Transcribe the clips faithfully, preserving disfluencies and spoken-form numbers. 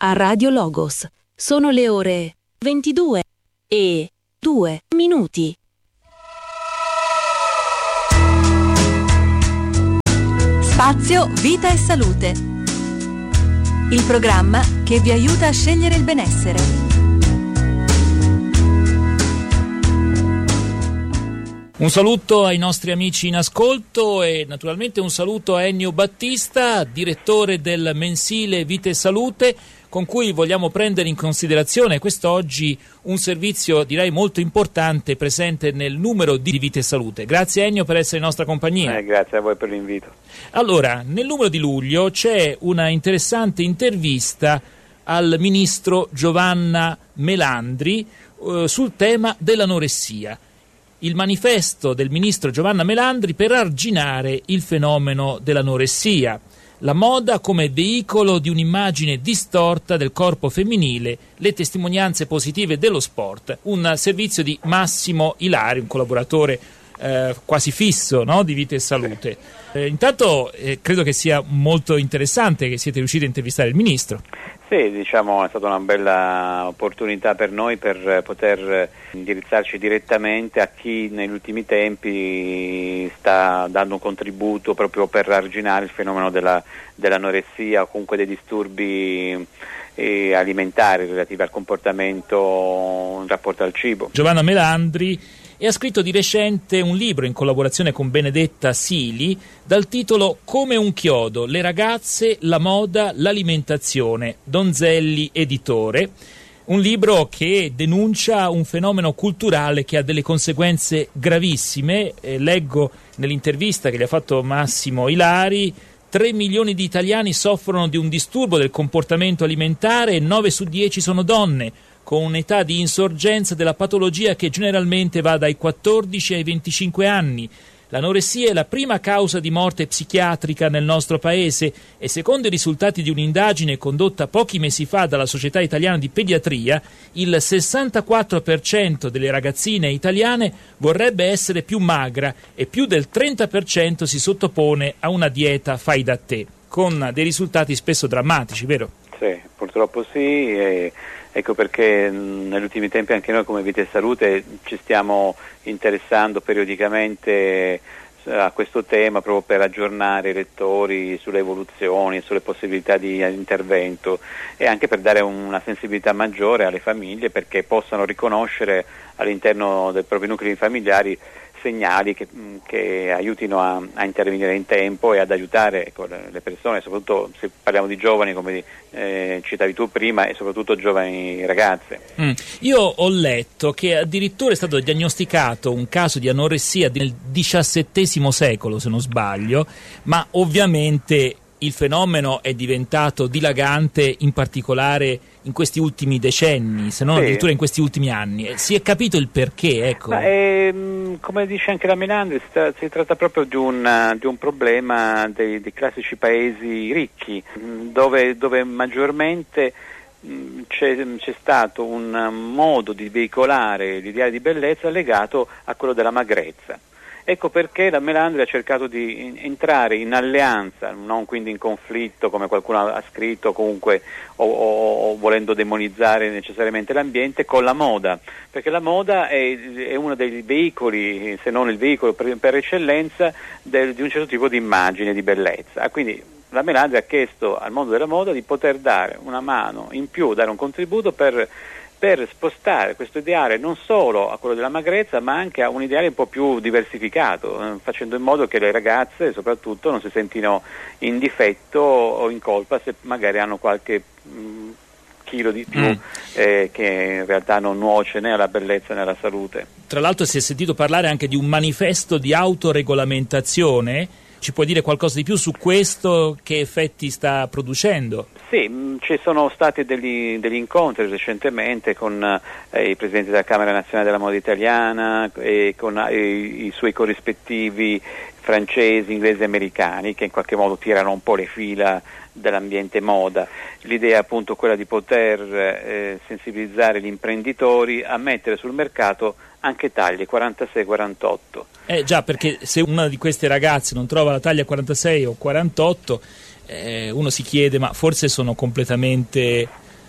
a Radio Logos. Sono le ore ventidue e due minuti. Spazio Vita e Salute. Il programma che vi aiuta a scegliere il benessere. Un saluto ai nostri amici in ascolto e naturalmente un saluto a Ennio Battista, direttore del mensile Vita e Salute, con cui vogliamo prendere in considerazione quest'oggi un servizio direi molto importante presente nel numero di Vita e Salute. Grazie Ennio per essere in nostra compagnia. Eh, grazie a voi per l'invito. Allora, nel numero di luglio c'è una interessante intervista al ministro Giovanna Melandri eh, sul tema dell'anoressia. Il manifesto del ministro Giovanna Melandri per arginare il fenomeno dell'anoressia, la moda come veicolo di un'immagine distorta del corpo femminile, le testimonianze positive dello sport, un servizio di Massimo Ilari, un collaboratore eh, quasi fisso, no, di Vita e Salute. Eh, intanto eh, credo che sia molto interessante che siete riusciti a intervistare il ministro. Sì, diciamo è stata una bella opportunità per noi per poter indirizzarci direttamente a chi negli ultimi tempi sta dando un contributo proprio per arginare il fenomeno della, dell'anoressia o comunque dei disturbi eh, alimentari relativi al comportamento in rapporto al cibo. Giovanna Melandri e ha scritto di recente un libro in collaborazione con Benedetta Sili dal titolo Come un chiodo, le ragazze, la moda, l'alimentazione, Donzelli editore, un libro che denuncia un fenomeno culturale che ha delle conseguenze gravissime. Eh, leggo nell'intervista che gli ha fatto Massimo Ilari: tre milioni di italiani soffrono di un disturbo del comportamento alimentare e nove su dieci sono donne, con un'età di insorgenza della patologia che generalmente va dai quattordici ai venticinque anni. L'anoressia è la prima causa di morte psichiatrica nel nostro paese e secondo i risultati di un'indagine condotta pochi mesi fa dalla Società Italiana di Pediatria, il sessantaquattro per cento delle ragazzine italiane vorrebbe essere più magra e più del trenta per cento si sottopone a una dieta fai da te, con dei risultati spesso drammatici, vero? Sì, purtroppo sì, e ecco perché negli ultimi tempi anche noi come Vita e Salute ci stiamo interessando periodicamente a questo tema proprio per aggiornare i lettori sulle evoluzioni, sulle possibilità di intervento e anche per dare una sensibilità maggiore alle famiglie perché possano riconoscere all'interno dei propri nuclei familiari segnali che, che aiutino a, a intervenire in tempo e ad aiutare ecco, le, le persone, soprattutto se parliamo di giovani come eh, citavi tu prima e soprattutto giovani ragazze. Mm. Io ho letto che addirittura è stato diagnosticato un caso di anoressia nel diciassettesimo secolo, se non sbaglio, ma ovviamente il fenomeno è diventato dilagante in particolare in questi ultimi decenni, se non sì. addirittura in questi ultimi anni. Si è capito il perché, ecco. Ma è, come dice anche la Melandri, si tratta proprio di un, di un problema dei, dei classici paesi ricchi, dove, dove maggiormente c'è, c'è stato un modo di veicolare l'ideale di bellezza legato a quello della magrezza. Ecco perché la Melandri ha cercato di entrare in alleanza, non quindi in conflitto come qualcuno ha scritto comunque o, o, o volendo demonizzare necessariamente l'ambiente, con la moda, perché la moda è, è uno dei veicoli, se non il veicolo per, per eccellenza del, di un certo tipo di immagine, di bellezza. Quindi la Melandri ha chiesto al mondo della moda di poter dare una mano in più, dare un contributo per per spostare questo ideale non solo a quello della magrezza ma anche a un ideale un po' più diversificato, eh, facendo in modo che le ragazze soprattutto non si sentino in difetto o in colpa se magari hanno qualche mh, chilo di più mm. eh, che in realtà non nuoce né alla bellezza né alla salute. Tra l'altro si è sentito parlare anche di un manifesto di autoregolamentazione. Ci puoi dire qualcosa di più su questo? Che effetti sta producendo? Sì, mh, ci sono stati degli, degli incontri recentemente con eh, i presidenti della Camera Nazionale della Moda Italiana e con eh, i, i suoi corrispettivi francesi, inglesi e americani che in qualche modo tirano un po' le fila dell'ambiente moda. L'idea è appunto quella di poter eh, sensibilizzare gli imprenditori a mettere sul mercato anche taglie quarantasei quarantotto. Eh già, perché se una di queste ragazze non trova la taglia quarantasei o quarantotto, eh, uno si chiede ma forse sono completamente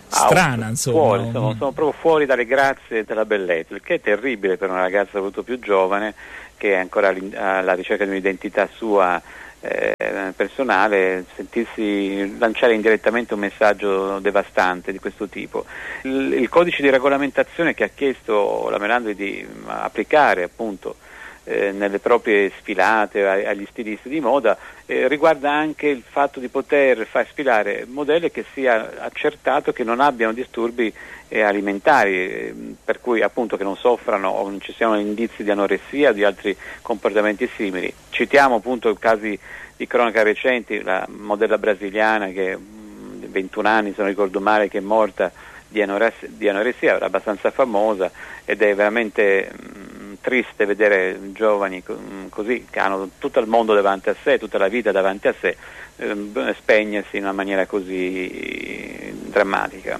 strana, insomma. Fuori, sono, sono proprio fuori dalle grazie della bellezza, il che è terribile per una ragazza molto più giovane che è ancora alla ricerca di un'identità sua eh, personale, sentirsi lanciare indirettamente un messaggio devastante di questo tipo. Il, il codice di regolamentazione che ha chiesto la Melandri di applicare appunto Eh, nelle proprie sfilate agli stilisti di moda eh, riguarda anche il fatto di poter far sfilare modelli che sia accertato che non abbiano disturbi eh, alimentari, eh, per cui appunto che non soffrano o non ci siano indizi di anoressia o di altri comportamenti simili. Citiamo appunto casi di cronaca recenti, la modella brasiliana che mh, ventuno anni, se non ricordo male, che è morta di anoressia, di anoressia, era abbastanza famosa ed è veramente mh, triste vedere giovani così che hanno tutto il mondo davanti a sé, tutta la vita davanti a sé, eh, spegnersi in una maniera così drammatica.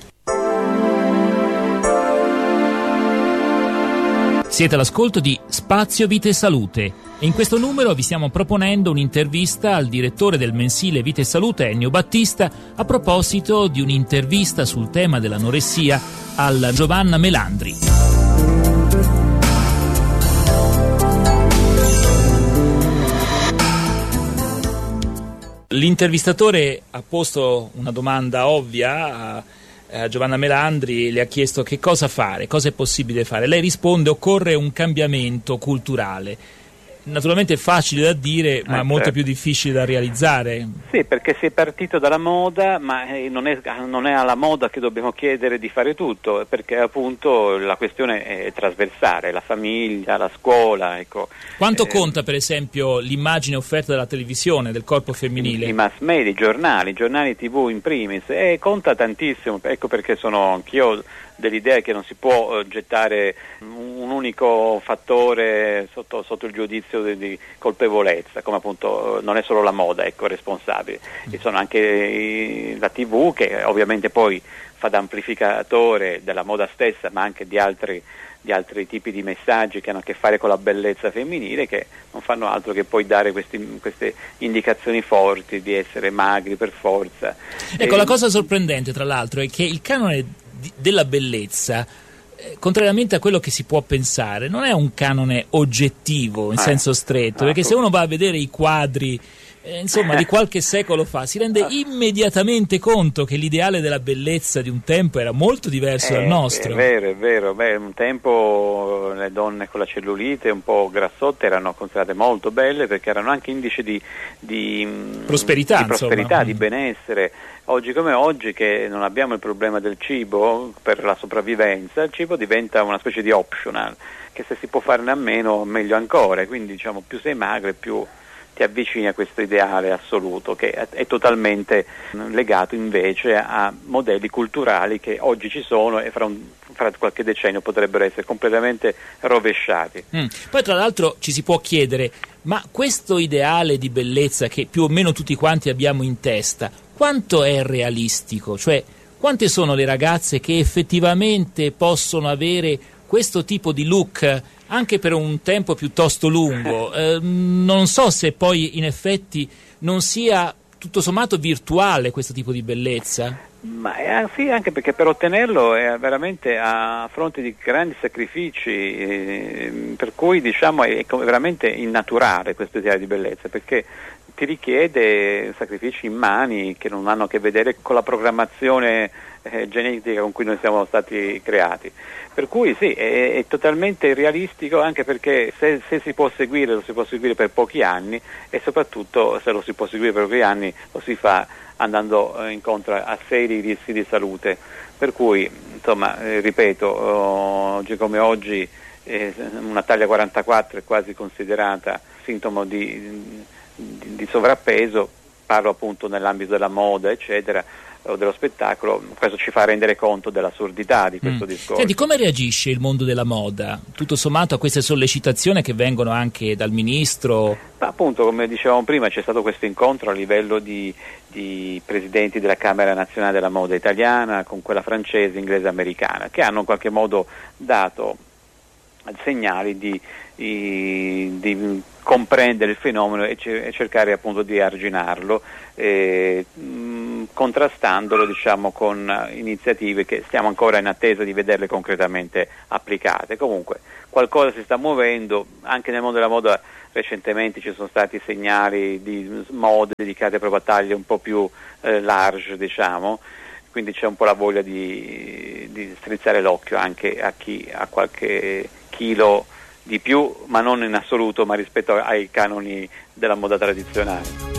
Siete all'ascolto di Spazio Vita e Salute e in questo numero vi stiamo proponendo un'intervista al direttore del mensile Vita e Salute, Ennio Battista, a proposito di un'intervista sul tema dell'anoressia alla Giovanna Melandri. L'intervistatore ha posto una domanda ovvia a, a Giovanna Melandri, le ha chiesto che cosa fare, cosa è possibile fare. Lei risponde: occorre un cambiamento culturale. Naturalmente è facile da dire, ma eh, molto certo. più difficile da realizzare. Sì, perché si è partito dalla moda, ma eh, non, è, non è alla moda che dobbiamo chiedere di fare tutto, perché appunto la questione è trasversale, la famiglia, la scuola, ecco. Quanto eh, conta per esempio l'immagine offerta dalla televisione del corpo femminile? I mass media, i giornali, i giornali tivù in primis, e conta tantissimo, ecco perché sono anch'io dell'idea che non si può uh, gettare un unico fattore sotto, sotto il giudizio di, di colpevolezza, come appunto uh, non è solo la moda, ecco, responsabile. Ci sono anche i, la tivù che ovviamente poi fa da amplificatore della moda stessa, ma anche di altri di altri tipi di messaggi che hanno a che fare con la bellezza femminile, che non fanno altro che poi dare questi, queste indicazioni forti di essere magri per forza. Ecco, e... la cosa sorprendente tra l'altro è che il canone di, della bellezza, eh, contrariamente a quello che si può pensare, non è un canone oggettivo in eh, senso stretto, no, perché se uno va a vedere i quadri Eh, insomma di qualche secolo fa si rende immediatamente conto che l'ideale della bellezza di un tempo era molto diverso eh, dal nostro. È vero, è vero. Beh, un tempo le donne con la cellulite un po' grassotte erano considerate molto belle perché erano anche indice di, di prosperità, di, prosperità, di insomma. benessere. Oggi come oggi, che non abbiamo il problema del cibo per la sopravvivenza, il cibo diventa una specie di optional, che se si può farne a meno meglio ancora, quindi diciamo più sei magre più ti avvicini a questo ideale assoluto, che è, è totalmente legato invece a modelli culturali che oggi ci sono e fra, un, fra qualche decennio potrebbero essere completamente rovesciati. Mm. Poi tra l'altro ci si può chiedere, ma questo ideale di bellezza che più o meno tutti quanti abbiamo in testa, quanto è realistico? Cioè, quante sono le ragazze che effettivamente possono avere questo tipo di look anche per un tempo piuttosto lungo? Eh, non so se poi in effetti non sia tutto sommato virtuale questo tipo di bellezza. Ma è, sì, anche perché per ottenerlo è veramente a fronte di grandi sacrifici, eh, per cui diciamo è, è veramente innaturale questo ideale di bellezza, perché ti richiede sacrifici immani che non hanno a che vedere con la programmazione eh, genetica con cui noi siamo stati creati. Per cui sì, è, è totalmente irrealistico, anche perché se, se si può seguire, lo si può seguire per pochi anni, e soprattutto se lo si può seguire per pochi anni lo si fa andando eh, incontro a seri rischi di salute. Per cui, insomma, eh, ripeto, oh, oggi come oggi eh, una taglia quarantaquattro è quasi considerata sintomo di, di, di sovrappeso, parlo appunto nell'ambito della moda, eccetera, o dello spettacolo. Questo ci fa rendere conto dell'assurdità di questo mm. discorso. Senti, come reagisce il mondo della moda, tutto sommato, a queste sollecitazioni che vengono anche dal ministro? Ma appunto, come dicevamo prima, c'è stato questo incontro a livello di, di presidenti della Camera Nazionale della Moda Italiana con quella francese, inglese e americana, che hanno in qualche modo dato segnali di i, di comprendere il fenomeno e, ce- e cercare appunto di arginarlo, eh, mh, contrastandolo diciamo con iniziative che stiamo ancora in attesa di vederle concretamente applicate. Comunque qualcosa si sta muovendo, anche nel mondo della moda recentemente ci sono stati segnali di mode dedicate proprio a taglie un po' più eh, large, diciamo, quindi c'è un po' la voglia di, di strizzare l'occhio anche a chi ha qualche chilo di più, ma non in assoluto, ma rispetto ai canoni della moda tradizionale.